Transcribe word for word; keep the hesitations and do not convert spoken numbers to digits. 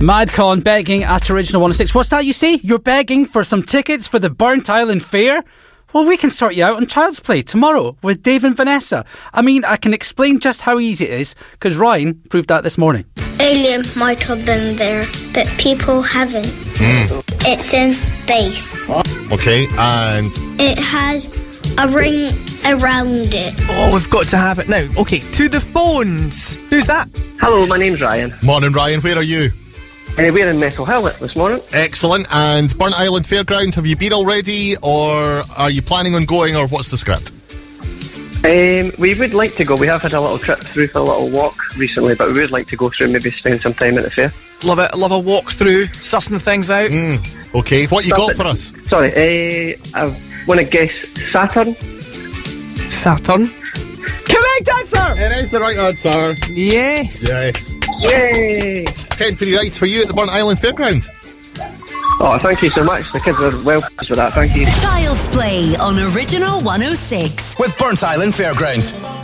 Madcon begging at Original one oh six. What's that you say? You're begging for some tickets for the Burnt Island Fair? Well, we can sort you out on Child's Play tomorrow with Dave and Vanessa. I mean, I can explain just how easy it is, because Ryan proved that this morning. Alien might have been there, but people haven't. Mm. It's in space. Okay, and... It has a ring around it. Oh, we've got to have it now. Okay, to the phones. Who's that? Hello, my name's Ryan. Morning, Ryan. Where are you? Uh, we're in Metal Hill this morning. Excellent. And Burnt Island Fairground, have you been already, or are you planning on going, or what's the script? Um, we would like to go. We have had a little trip through for a little walk recently, but we would like to go through and maybe spend some time at the fair. Love it. Love a walk through, sussing things out. Mm. Okay, what you Stuff got it. for us? Sorry, uh, I want to guess Saturn. Saturn. Correct answer! It is the right answer. Yes. Yes. Yay! Ten free rides for you at the Burnt Island Fairground. Oh, thank you so much. The kids are well pleased with that. Thank you. Child's Play on Original one oh six. With Burnt Island Fairgrounds.